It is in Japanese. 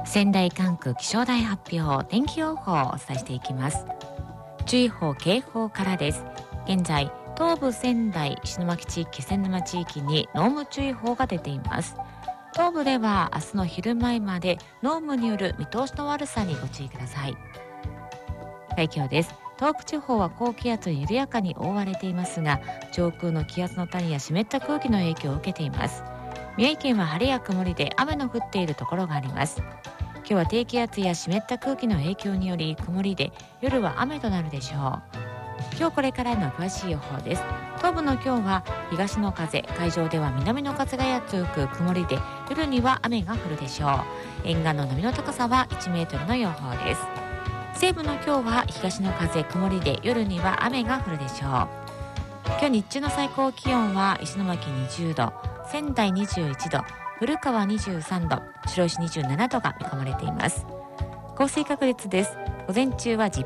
仙台管区気象台発表、天気予報をお伝えしていきます。注意報警報からです。現在東部仙台石巻地域、気仙沼地域に濃霧注意報が出ています。東部では明日の昼前まで濃霧による見通しの悪さにご注意ください。海峡です。東北地方は高気圧に緩やかに覆われていますが、上空の気圧の谷や湿った空気の影響を受けています。宮城県は晴れや曇りで雨の降っているところがあります。今日は低気圧や湿った空気の影響により曇りで、夜は雨となるでしょう。今日これからの詳しい予報です。東部の今日は東の風、海上では南の風がや強く曇りで、夜には雨が降るでしょう。沿岸の波の高さは1メートルの予報です。西部の今日は東の風、曇りで夜には雨が降るでしょう。今日日中の最高気温は石巻20度、仙台21度、古川23度、白石27度が見込まれています。降水確率です。午前中は